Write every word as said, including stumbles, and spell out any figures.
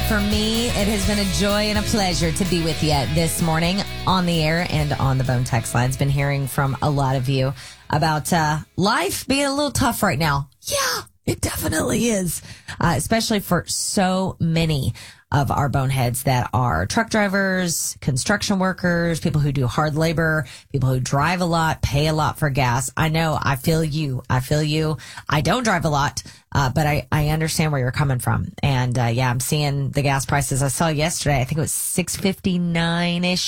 for me, it has been a joy and a pleasure to be with you this morning on the air and on the Bone text lines. Been hearing from a lot of you about uh, life being a little tough right now. Yeah, it definitely is, uh, especially for so many of our boneheads that are truck drivers, construction workers, people who do hard labor, people who drive a lot, pay a lot for gas. I know, I feel you. I feel you. I don't drive a lot, uh, but I, I understand where you're coming from. And, uh, yeah, I'm seeing the gas prices I saw yesterday. I think it was six fifty-nine-ish